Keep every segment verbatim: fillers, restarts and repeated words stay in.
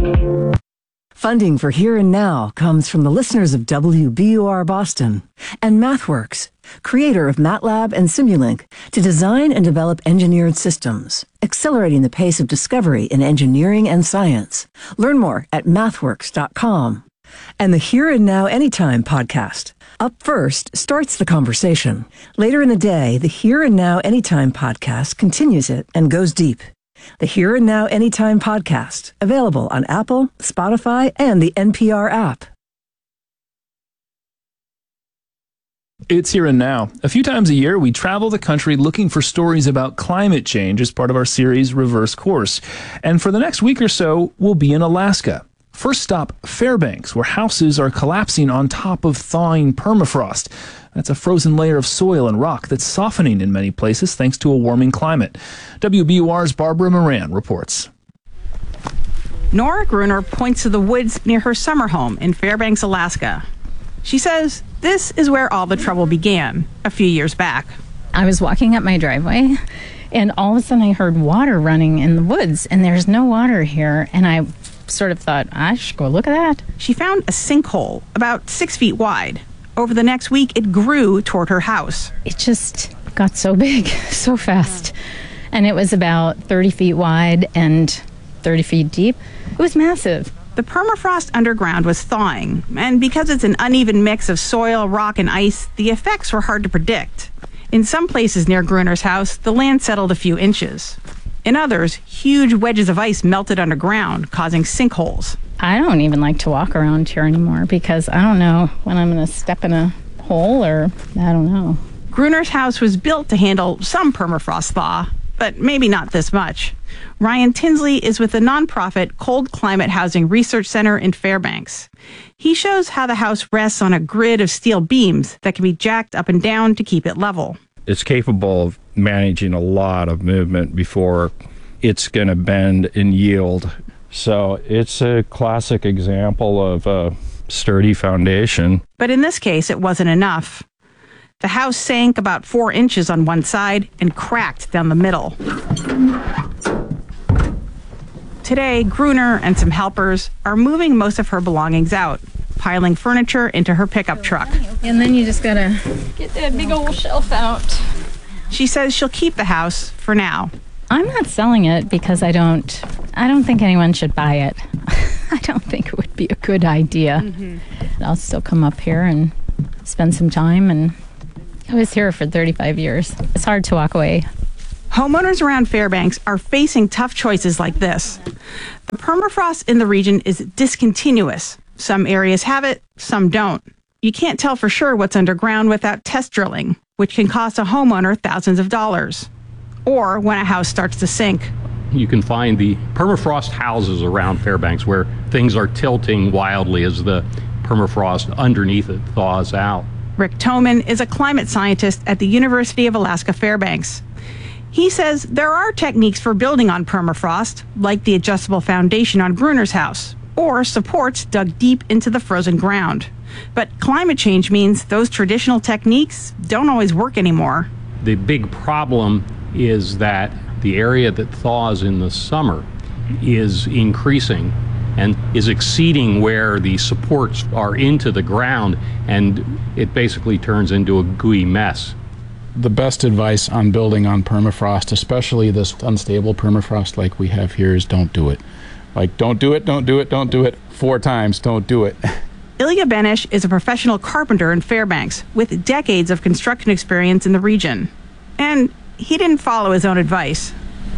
Funding for Here and Now comes from the listeners of W B U R Boston and MathWorks, creator of MATLAB and Simulink, to design and develop engineered systems, accelerating the pace of discovery in engineering and science. Learn more at mathworks dot com. And the Here and Now Anytime podcast. Up first starts the conversation. Later in the day, the Here and Now Anytime podcast continues it and goes deep. The Here and Now Anytime podcast, available on Apple, Spotify, and the N P R app. It's Here and Now. A few times a year, we travel the country looking for stories about climate change as part of our series Reverse Course. And for the next week or so, we'll be in Alaska. First stop, Fairbanks, where houses are collapsing on top of thawing permafrost. That's a frozen layer of soil and rock that's softening in many places thanks to a warming climate. W B U R's Barbara Moran reports. Nora Gruner points to the woods near her summer home in Fairbanks, Alaska. She says this is where all the trouble began a few years back. I was walking up my driveway, and all of a sudden I heard water running in the woods, and there's no water here, and I sort of thought, I should go look at that. She found a sinkhole about six feet wide. Over the next week, it grew toward her house. It just got so big, so fast. And it was about thirty feet wide and thirty feet deep. It was massive. The permafrost underground was thawing, and because it's an uneven mix of soil, rock, and ice, the effects were hard to predict. In some places near Gruner's house, the land settled a few inches. In others, huge wedges of ice melted underground, causing sinkholes. I don't even like to walk around here anymore because I don't know when I'm going to step in a hole or I don't know. Gruner's house was built to handle some permafrost thaw, but maybe not this much. Ryan Tinsley is with the nonprofit Cold Climate Housing Research Center in Fairbanks. He shows how the house rests on a grid of steel beams that can be jacked up and down to keep it level. It's capable of managing a lot of movement before it's going to bend and yield. So it's a classic example of a sturdy foundation. But in this case, it wasn't enough. The house sank about four inches on one side and cracked down the middle. Today, Gruner and some helpers are moving most of her belongings out, piling furniture into her pickup truck. And then you just gotta get that big old shelf out. She says she'll keep the house for now. I'm not selling it because I don't I don't think anyone should buy it. I don't think it would be a good idea. Mm-hmm. I'll still come up here and spend some time, and I was here for thirty-five years. It's hard to walk away. Homeowners around Fairbanks are facing tough choices like this. The permafrost in the region is discontinuous. Some areas have it, some don't. You can't tell for sure what's underground without test drilling, which can cost a homeowner thousands of dollars. Or when a house starts to sink. You can find the permafrost houses around Fairbanks where things are tilting wildly as the permafrost underneath it thaws out. Rick Toman is a climate scientist at the University of Alaska Fairbanks. He says there are techniques for building on permafrost, like the adjustable foundation on Gruner's house, or supports dug deep into the frozen ground. But climate change means those traditional techniques don't always work anymore. The big problem is that the area that thaws in the summer is increasing and is exceeding where the supports are into the ground, and it basically turns into a gooey mess. The best advice on building on permafrost, especially this unstable permafrost like we have here, is don't do it. Like, don't do it, don't do it, don't do it. Four times, don't do it. Ilya Benish is a professional carpenter in Fairbanks with decades of construction experience in the region. And he didn't follow his own advice.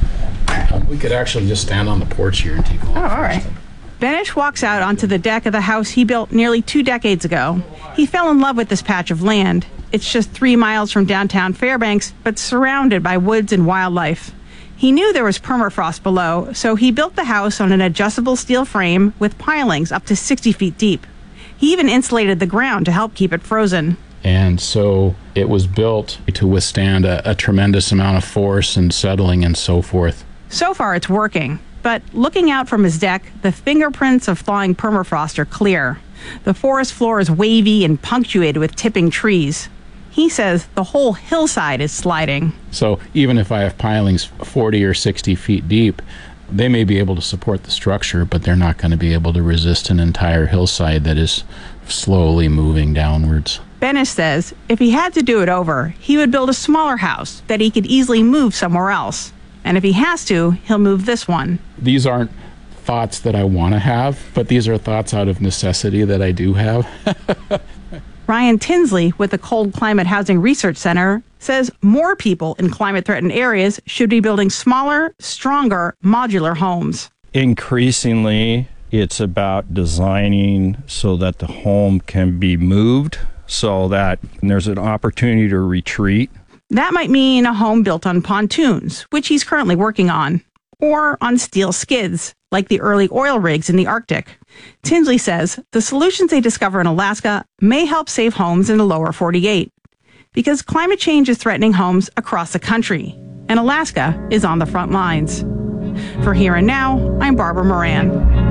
We could actually just stand on the porch here and take a look. Oh, all right. Benish walks out onto the deck of the house he built nearly two decades ago. He fell in love with this patch of land. It's just three miles from downtown Fairbanks, but surrounded by woods and wildlife. He knew there was permafrost below, so he built the house on an adjustable steel frame with pilings up to sixty feet deep. He even insulated the ground to help keep it frozen. And so it was built to withstand a, a tremendous amount of force and settling and so forth. So far, it's working. But looking out from his deck, the fingerprints of thawing permafrost are clear. The forest floor is wavy and punctuated with tipping trees. He says the whole hillside is sliding. So even if I have pilings forty or sixty feet deep, They may be able to support the structure, but they're not going to be able to resist an entire hillside that is slowly moving downwards. Benish says if he had to do it over, he would build a smaller house that he could easily move somewhere else. And if he has to, he'll move this one. These aren't thoughts that I want to have, but these are thoughts out of necessity that I do have. Ryan Tinsley with the Cold Climate Housing Research Center says more people in climate-threatened areas should be building smaller, stronger, modular homes. Increasingly, it's about designing so that the home can be moved, so that there's an opportunity to retreat. That might mean a home built on pontoons, which he's currently working on, or on steel skids, like the early oil rigs in the Arctic. Tinsley says the solutions they discover in Alaska may help save homes in the lower forty-eight, because climate change is threatening homes across the country, and Alaska is on the front lines. For Here and Now, I'm Barbara Moran.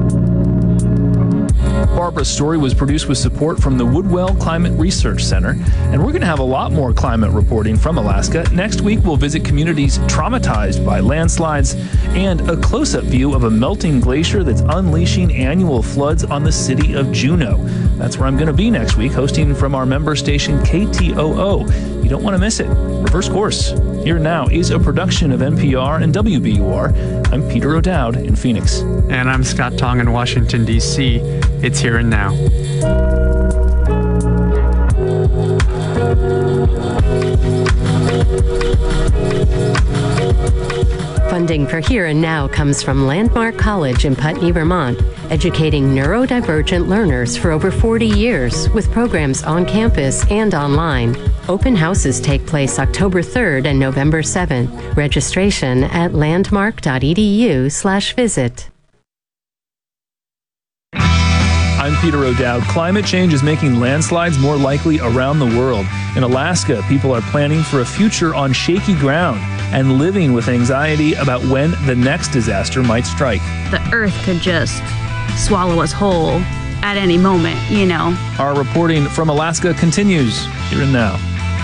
Barbara's story was produced with support from the Woodwell Climate Research Center, and we're going to have a lot more climate reporting from Alaska. Next week, we'll visit communities traumatized by landslides and a close-up view of a melting glacier that's unleashing annual floods on the city of Juneau. That's where I'm going to be next week, hosting from our member station K T O O. You don't want to miss it. Reverse Course, Here Now, is a production of N P R and W B U R. I'm Peter O'Dowd in Phoenix. And I'm Scott Tong in Washington, D C It's Here and Now. Funding for Here and Now comes from Landmark College in Putney, Vermont, educating neurodivergent learners for over forty years with programs on campus and online. Open houses take place October third and November seventh. Registration at landmark.edu slash visit. I'm Peter O'Dowd. Climate change is making landslides more likely around the world. In Alaska, people are planning for a future on shaky ground and living with anxiety about when the next disaster might strike. The earth could just swallow us whole at any moment, you know. Our reporting from Alaska continues here and now.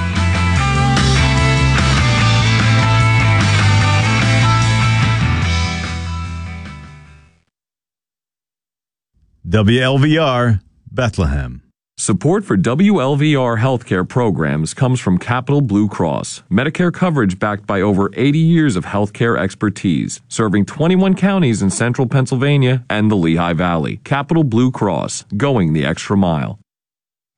W L V R, Bethlehem. Support for W L V R healthcare programs comes from Capital Blue Cross, Medicare coverage backed by over eighty years of healthcare expertise, serving twenty-one counties in central Pennsylvania and the Lehigh Valley. Capital Blue Cross, going the extra mile.